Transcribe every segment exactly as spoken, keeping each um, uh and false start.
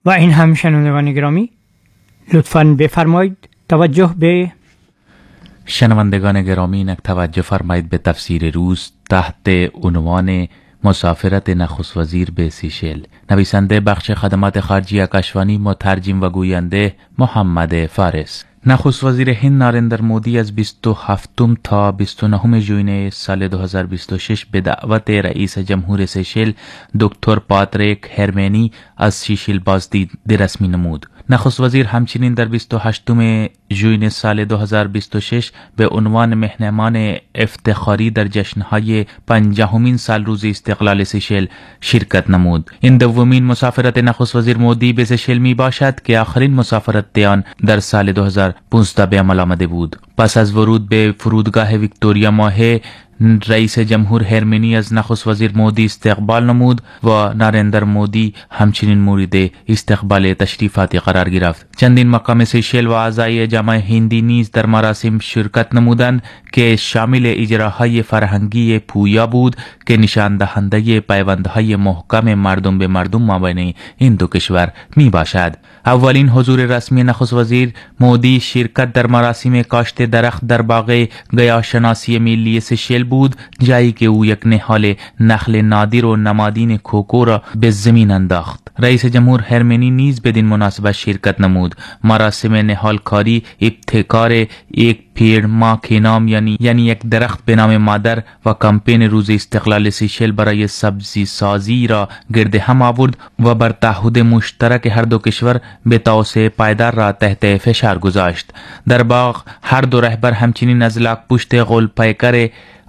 و این هم شنوندگان گرامی، لطفاً بفرمایید توجه به شنوندگان گرامی اینک توجه فرمایید به تفسیر روز تحت عنوان مسافرت نخست وزیر به سیشل. نویسنده بخش خدمات خارجی کشوانی، مترجم و گوینده محمد فارس. نخست وزیر هند ناریندر مودی از بیست و هفتم تا بیست و نهم ژوئیه سال دو هزار و بیست و شش به دعوت رئیس جمهور سیشل دکتر پاتریک هرمنی از سیشل بازدید رسمی نمود. نخست وزیر همچنین در بیست و هشتم ژوئیه سال دو هزار و بیست و شش به عنوان مهمان افتخاری در جشنهای پنجاهمین سال روز استقلال سیشل شرکت نمود. این دومین مسافرت نخست وزیر مودی به سیشل می باشد که آخرین مسافرت آن در سال دو هزار و پانزده به عمل آمده بود. پس از ورود به فرودگاه ویکتوریا ماهه، رئیس جمهور هرمنی از نخست وزیر مودی استقبال نمود و ناریندر مودی همچنین مورد استقبال تشریفاتی قرار گرفت. چندین مقام سیشل و اعضای جامعه هندی نیز در مراسم شرکت نمودند که شامل اجراهای فرهنگی پویا بود که نشان دهنده پیوندهای محکم مردم به مردم مابین این دو کشور می باشد. اولین حضور رسمی نخست وزیر مودی شرکت در مراسم کاشت درخت در باغ گیاهشناسی ملی سیشل بود، جایی که او یک نهال نخل نادر و نمادین کوکو را به زمین انداخت. رئیس جمهور هرمنی نیز بدین مناسبت شرکت نمود. مراسم نهال کاری ابتکار یک پیڑ ماں کے نام یعنی یعنی یک درخت به نام مادر و کمپین روز استقلال سیشل برای سبزی سازی را گرد هم آورد و بر تعهد مشترک هر دو کشور به توسعه پایدار را تحت فشار گذاشت. در باغ هر دو رهبر همچنین از لاکپشت غول‌پیکر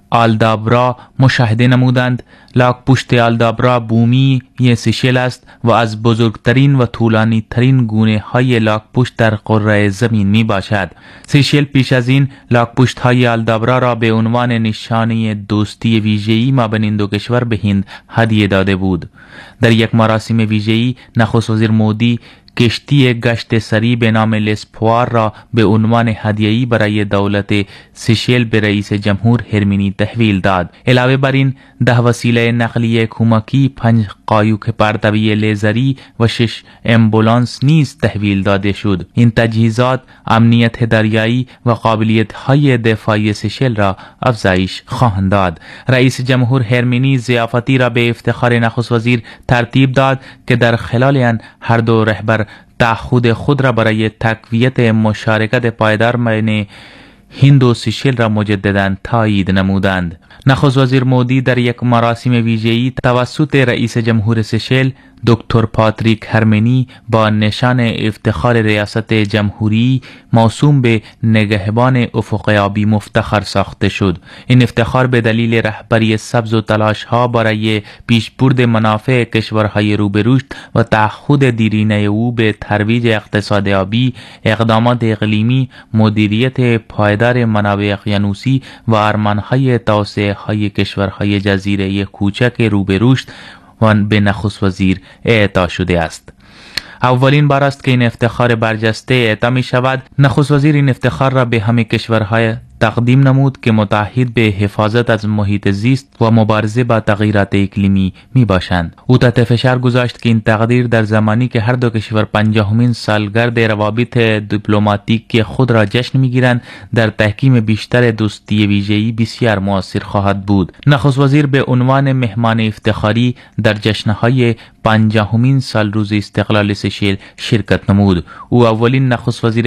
آلدابرا مشاهده نمودند. لاکپشت آلدابرا بومی ی سیشل است و از بزرگترین و طولانی ترین گونه های لاکپشت در قاره زمین می باشد. سیشل پیش از این لاکپشت های آلدابرا را به عنوان نشانه دوستی ویژه‌ای مابین این دو کشور به هند هدیه داده بود. در یک مراسم ویژه‌ای نخست وزیر مودی کشتی گشت سری به نام لسپوار را به عنوان هدیه‌ای برای دولت سیشل به رئیس جمهور هرمنی تحویل داد. علاوه بر این ده وسیله نقلیه کمکی، پنج قایق پرتوی لیزری و شش امبولانس نیز تحویل داده شد. این تجهیزات امنیت دریایی و قابلیت‌های دفاعی سیشل را افزایش خواهند داد. رئیس جمهور هرمنی ضیافتی را به افتخار نخست وزیر ترتیب داد که در خلال آن هر دو رهبر تعهد خود را برای تقویت مشارکت پایدار بین هند و سیشل را مجددا تایید نمودند. نخست وزیر مودی در یک مراسم ویژه‌ای توسط رئیس جمهور سیشل دکتر پاتریک هرمنی با نشان افتخار ریاست جمهوری موسوم به نگهبان افق آبی مفتخر ساخته شد. این افتخار به دلیل رهبری سبز و تلاش‌ها برای پیشبرد منافع کشورهای رو به رشد و تعهد دیرینه او به ترویج اقتصاد آبی، اقدامات اقلیمی، مدیریت پایدار منابع اقیانوسی و ارمان‌های توسعه‌های کشورهای جزیره کوچک رو به رشد و به نخست وزیر اعطا شده است. اولین بار است که این افتخار برجسته اعطا می شود. نخست وزیر این افتخار را به همه کشورهای تقدیم نمود که متعهد به حفاظت از محیط زیست و مبارزه با تغییرات اقلیمی می باشند. او تحت فشار گذاشت که این تقدیر در زمانی که هر دو کشور پنجاهمین سالگرد روابط دیپلماتیک خود را جشن می گیرند در تحکیم بیشتر دوستی ویژه‌ای بسیار مؤثر خواهد بود. نخست وزیر به عنوان مهمان افتخاری در جشنهای پنجاهمین سال روز استقلال سیشل شرکت نمود. او اولین نخست وزیر